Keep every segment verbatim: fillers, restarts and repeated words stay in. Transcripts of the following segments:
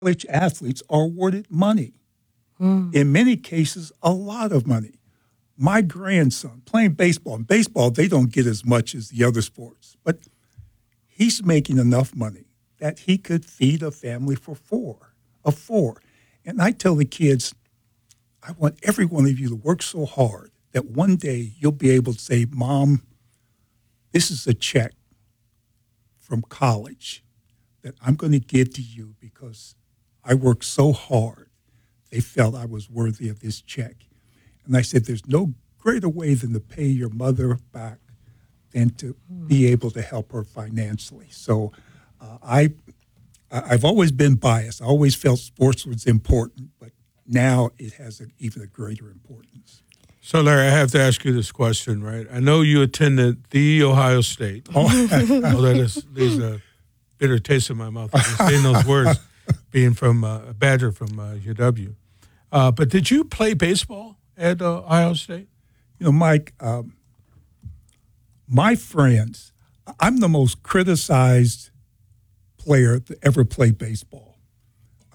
college athletes are awarded money. Mm. In many cases, a lot of money. My grandson playing baseball. In baseball, they don't get as much as the other sports, but he's making enough money that he could feed a family for four, of four. And I tell the kids, I want every one of you to work so hard that one day you'll be able to say, Mom, this is a check from college that I'm going to give to you because I worked so hard. They felt I was worthy of this check. And I said, there's no greater way than to pay your mother back than to be able to help her financially. So uh, I, I've always been biased. I always felt sports was important, but now it has a, even a greater importance. So, Larry, I have to ask you this question, right? I know you attended the Ohio State. Oh, oh that is, leaves a bitter taste in my mouth. I'm saying those words, being from uh, a Badger from uh, U W. Uh, but did you play baseball at uh, Ohio State? You know, Mike, um, my friends, I'm the most criticized player to ever play baseball. Uh,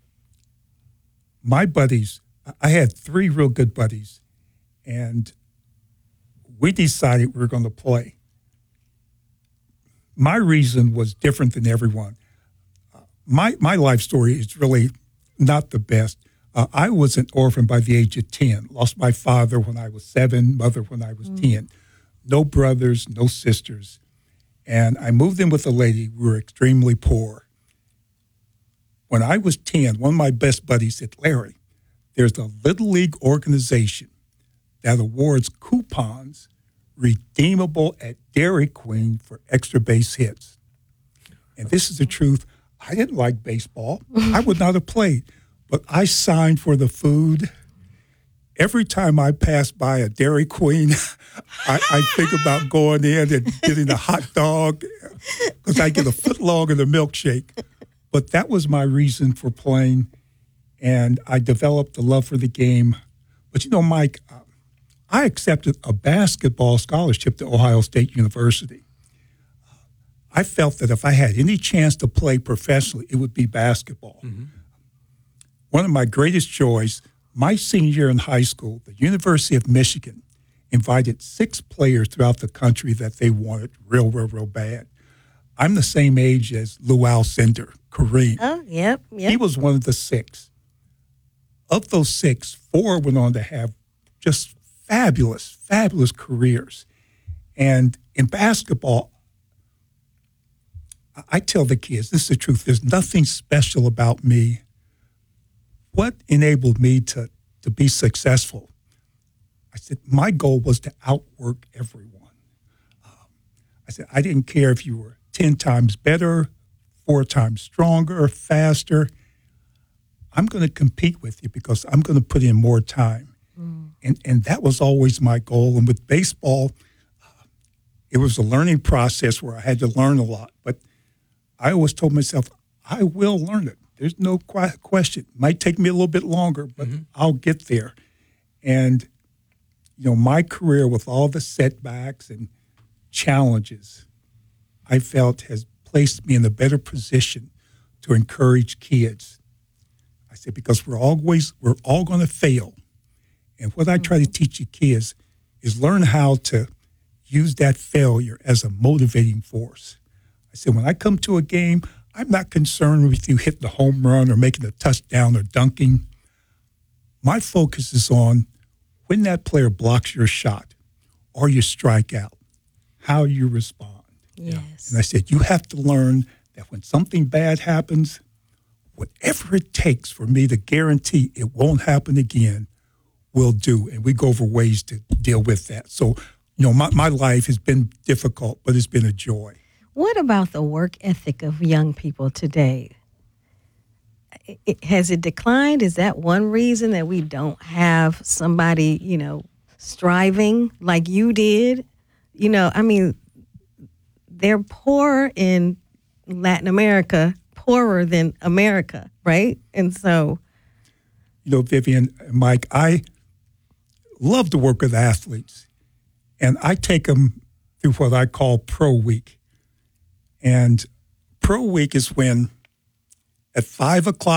my buddies, I had three real good buddies, and we decided we were going to play. My reason was different than everyone. Uh, my my life story is really not the best. Uh, I was an orphan by the age of ten. Lost my father when I was seven, mother when I was mm. ten. No brothers, no sisters. And I moved in with a lady. We were extremely poor. When I was ten, one of my best buddies said, Larry, there's a Little League organization that awards coupons redeemable at Dairy Queen for extra base hits. And this is the truth. I didn't like baseball. I would not have played. But I signed for the food. Every time I pass by a Dairy Queen, I, I think about going in and getting a hot dog because I get a foot long and a milkshake. But that was my reason for playing, and I developed a love for the game. But, you know, Mike, uh, I accepted a basketball scholarship to Ohio State University. Uh, I felt that if I had any chance to play professionally, it would be basketball. Mm-hmm. One of my greatest joys, my senior year in high school, the University of Michigan invited six players throughout the country that they wanted real, real, real bad. I'm the same age as Lou Alcindor, Kareem. Oh, yep, yep. He was one of the six. Of those six, four went on to have just fabulous, fabulous careers. And in basketball, I tell the kids, this is the truth, there's nothing special about me. What enabled me to, to be successful? I said, my goal was to outwork everyone. Um, I said, I didn't care if you were ten times better, four times stronger, faster. I'm going to compete with you because I'm going to put in more time. Mm. And, and that was always my goal. And with baseball, uh, it was a learning process where I had to learn a lot. But I always told myself, I will learn it. There's no question. It might take me a little bit longer, but mm-hmm. I'll get there. And, you know, my career with all the setbacks and challenges, I felt has placed me in a better position to encourage kids. I said, because we're always, we're all going to fail. And what I try to teach you kids is learn how to use that failure as a motivating force. I said, when I come to a game, I'm not concerned with you hitting the home run or making a touchdown or dunking. My focus is on when that player blocks your shot or you strike out, how you respond. Yes. And I said, you have to learn that when something bad happens, whatever it takes for me to guarantee it won't happen again, we'll do. And we go over ways to deal with that. So, you know, my, my life has been difficult, but it's been a joy. What about the work ethic of young people today? It, has it declined? Is that one reason that we don't have somebody, you know, striving like you did? You know, I mean, they're poor in Latin America, poorer than America, right? And so... You know, Vivian, Mike, I love to work with athletes, and I take them through what I call Pro Week. And Pro Week is when at five o'clock